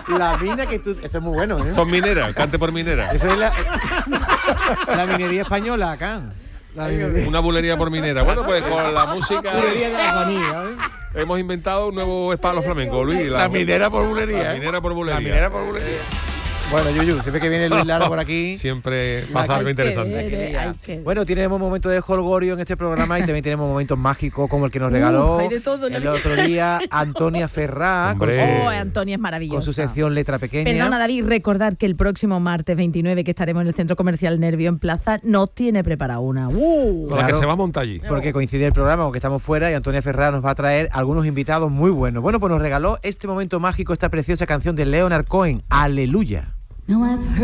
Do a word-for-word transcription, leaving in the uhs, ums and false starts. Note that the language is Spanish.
La mina que tú... Eso es muy bueno, ¿eh? Son mineras, cante por minera. Eso es la, la minería española acá. La minería. Una bulería por minera. Bueno, pues con la música... Bulería de la Juanía, ¿eh? Hemos inventado un nuevo espalo flamenco, Luis. La minera por bulería. La minera por bulería. La minera por bulería. Bueno, Yuyu, siempre que viene Luis Lara por aquí... Siempre pasa algo interesante. Bueno, tenemos momentos de jolgorio en este programa y también tenemos momentos mágicos como el que nos regaló uh, hay de todo, ¿no? el otro día Antonia Ferrá con su, oh, Antonia es maravillosa. Con su sección Letra Pequeña. Perdona, David, recordad que el próximo martes veintinueve, que estaremos en el Centro Comercial Nervio en Plaza, nos tiene preparada una. Uh, Para claro, que se va a montar allí. Porque coincide el programa, porque estamos fuera y Antonia Ferrá nos va a traer algunos invitados muy buenos. Bueno, pues nos regaló este momento mágico, esta preciosa canción de Leonard Cohen, Aleluya. No, I've heard